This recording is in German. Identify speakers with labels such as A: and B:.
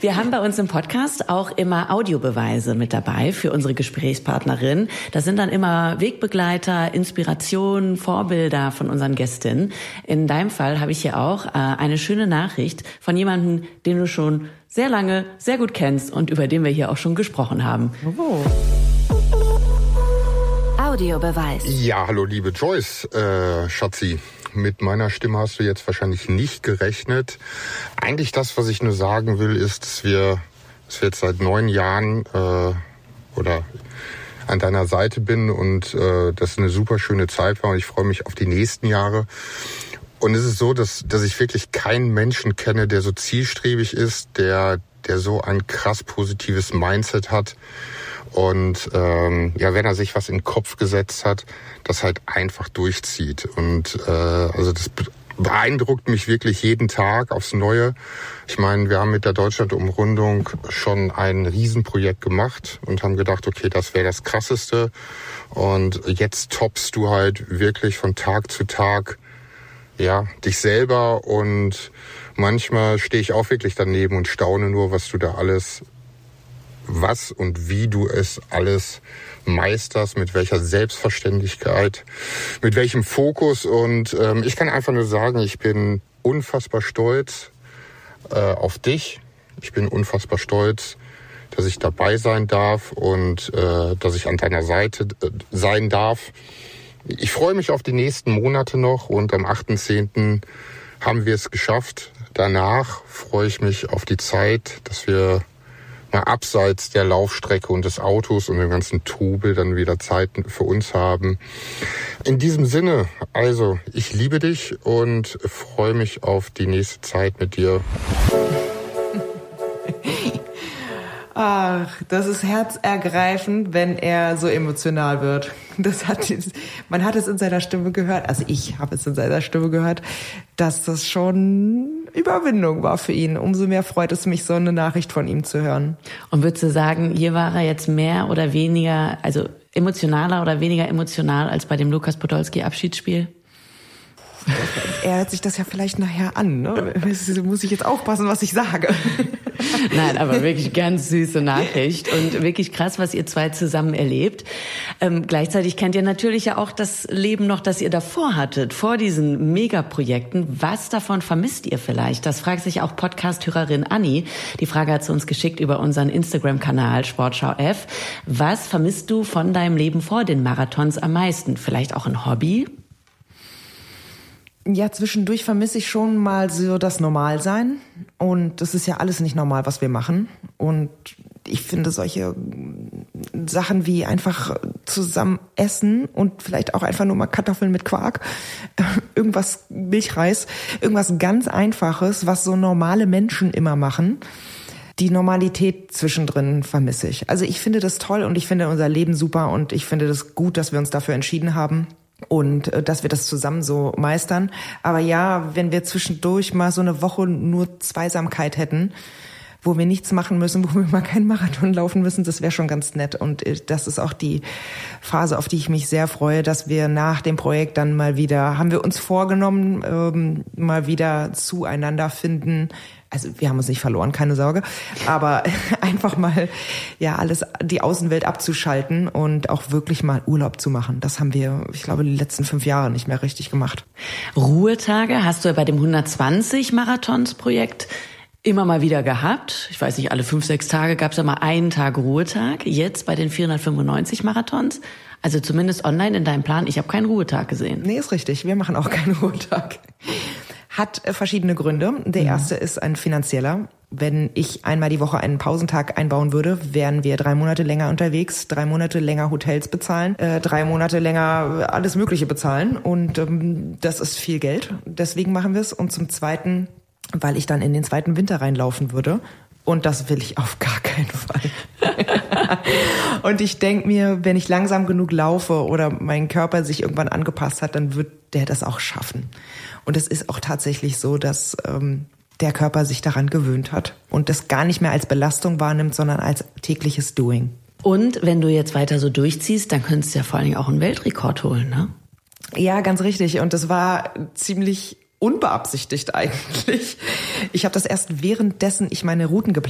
A: Wir haben bei uns im Podcast auch immer Audiobeweise mit dabei für unsere Gesprächspartnerin. Das sind dann immer Wegbegleiter, Inspirationen, Vorbilder von unseren Gästinnen. In deinem Fall habe ich hier auch eine schöne Nachricht von jemandem, den du schon sehr lange, sehr gut kennst und über den wir hier auch schon gesprochen haben.
B: Oh.
A: Audiobeweis.
C: Ja, hallo liebe Joyce, Schatzi. Mit meiner Stimme hast du jetzt wahrscheinlich nicht gerechnet. Eigentlich das, was ich nur sagen will, ist, dass wir jetzt seit 9 Jahren oder an deiner Seite bin und das eine super schöne Zeit war und ich freue mich auf die nächsten Jahre. Und es ist so, dass ich wirklich keinen Menschen kenne, der so zielstrebig ist, der so ein krass positives Mindset hat. Und wenn er sich was in den Kopf gesetzt hat, das halt einfach durchzieht. Und also das beeindruckt mich wirklich jeden Tag aufs Neue. Ich meine, wir haben mit der Deutschland-Umrundung schon ein Riesenprojekt gemacht und haben gedacht, okay, das wäre das Krasseste. Und jetzt toppst du halt wirklich von Tag zu Tag dich selber. Und manchmal stehe ich auch wirklich daneben und staune nur, was und wie du es alles meisterst, mit welcher Selbstverständlichkeit, mit welchem Fokus. Und ich kann einfach nur sagen, ich bin unfassbar stolz auf dich. Ich bin unfassbar stolz, dass ich dabei sein darf und dass ich an deiner Seite sein darf. Ich freue mich auf die nächsten Monate noch und am 8.10. haben wir es geschafft. Danach freue ich mich auf die Zeit, dass wir mal abseits der Laufstrecke und des Autos und dem ganzen Trubel dann wieder Zeit für uns haben. In diesem Sinne, also ich liebe dich und freue mich auf die nächste Zeit mit dir.
B: Ach, das ist herzergreifend, wenn er so emotional wird. Man hat es in seiner Stimme gehört, also ich habe es in seiner Stimme gehört, dass das schon Überwindung war für ihn. Umso mehr freut es mich, so eine Nachricht von ihm zu hören.
A: Und würdest du sagen, hier war er jetzt mehr oder weniger, also emotionaler oder weniger emotional als bei dem Lukas Podolski Abschiedsspiel?
B: Er hört sich das ja vielleicht nachher an, ne? Muss ich jetzt aufpassen, was ich sage.
A: Nein, aber wirklich ganz süße Nachricht und wirklich krass, was ihr zwei zusammen erlebt. Gleichzeitig kennt ihr natürlich ja auch das Leben noch, das ihr davor hattet, vor diesen Megaprojekten. Was davon vermisst ihr vielleicht? Das fragt sich auch Podcast-Hörerin Anni. Die Frage hat sie uns geschickt über unseren Instagram-Kanal Sportschau F. Was vermisst du von deinem Leben vor den Marathons am meisten? Vielleicht auch ein Hobby?
B: Ja, zwischendurch vermisse ich schon mal so das Normalsein. Und das ist ja alles nicht normal, was wir machen. Und ich finde solche Sachen wie einfach zusammen essen und vielleicht auch einfach nur mal Kartoffeln mit Quark, irgendwas Milchreis, irgendwas ganz Einfaches, was so normale Menschen immer machen. Die Normalität zwischendrin vermisse ich. Also ich finde das toll und ich finde unser Leben super und ich finde das gut, dass wir uns dafür entschieden haben. Und dass wir das zusammen so meistern. Aber ja, wenn wir zwischendurch mal so eine Woche nur Zweisamkeit hätten, wo wir nichts machen müssen, wo wir mal keinen Marathon laufen müssen, das wäre schon ganz nett. Und das ist auch die Phase, auf die ich mich sehr freue, dass wir nach dem Projekt dann mal wieder, haben wir uns vorgenommen, mal wieder zueinander finden. Also wir haben uns nicht verloren, keine Sorge, aber einfach mal alles, die Außenwelt abzuschalten und auch wirklich mal Urlaub zu machen. Das haben wir, ich glaube, die letzten 5 Jahre nicht mehr richtig gemacht.
A: Ruhetage hast du bei dem 120-Marathons-Projekt immer mal wieder gehabt. Ich weiß nicht, alle 5-6 Tage gab es ja mal einen Tag Ruhetag. Jetzt bei den 495 Marathons, also zumindest online in deinem Plan, ich habe keinen Ruhetag gesehen.
B: Nee, ist richtig, wir machen auch keinen Ruhetag. Hat verschiedene Gründe. Der erste ist ein finanzieller. Wenn ich einmal die Woche einen Pausentag einbauen würde, wären wir 3 Monate länger unterwegs, 3 Monate länger Hotels bezahlen, 3 Monate länger alles Mögliche bezahlen. Und das ist viel Geld. Deswegen machen wir es. Und zum Zweiten, weil ich dann in den zweiten Winter reinlaufen würde. Und das will ich auf gar keinen Fall. Und ich denke mir, wenn ich langsam genug laufe oder mein Körper sich irgendwann angepasst hat, dann wird der das auch schaffen. Und es ist auch tatsächlich so, dass der Körper sich daran gewöhnt hat und das gar nicht mehr als Belastung wahrnimmt, sondern als tägliches Doing.
A: Und wenn du jetzt weiter so durchziehst, dann könntest du ja vor allen Dingen auch einen Weltrekord holen, ne?
B: Ja, ganz richtig. Und das war ziemlich unbeabsichtigt eigentlich. Ich habe das erst währenddessen ich meine Routen geplant